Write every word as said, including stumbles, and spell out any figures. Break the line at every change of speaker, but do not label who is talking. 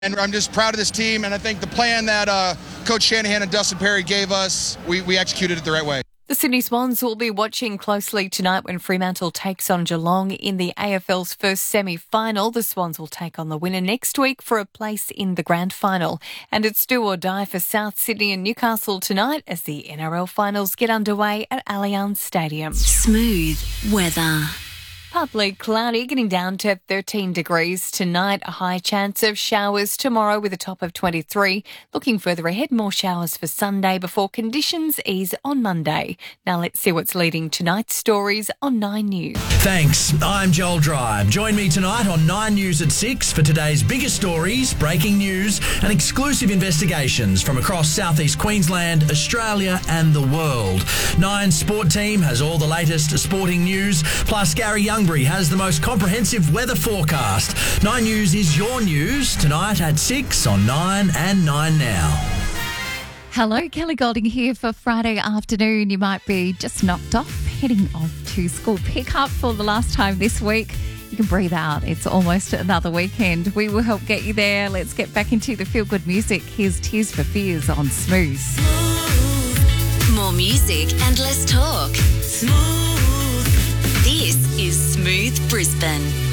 And I'm just proud of this team, and I think the plan that uh, Coach Shanahan and Dustin Perry gave us, we, we executed it the right way.
The Sydney Swans will be watching closely tonight when Fremantle takes on Geelong in the A F L's first semi-final. The Swans will take on the winner next week for a place in the grand final. And it's do or die for South Sydney and Newcastle tonight as the N R L finals get underway at Allianz Stadium.
Smooth weather.
Partly cloudy, getting down to thirteen degrees tonight. A high chance of showers tomorrow with a top of twenty-three. Looking further ahead, more showers for Sunday before conditions ease on Monday. Now let's see what's leading tonight's stories on Nine News.
Thanks. I'm Joel Dry. Join me tonight on Nine News at six for today's biggest stories, breaking news and exclusive investigations from across southeast Queensland, Australia and the world. Nine's sport team has all the latest sporting news, plus Gary Young has the most comprehensive weather forecast. Nine News is your news tonight at six on Nine and Nine Now.
Hello, Kelly Golding here for Friday afternoon. You might be just knocked off, heading off to school pickup for the last time this week. You can breathe out. It's almost another weekend. We will help get you there. Let's get back into the feel-good music. Here's Tears for Fears on Smooth.
More music and less talk. Smooth. This is Smooth Brisbane.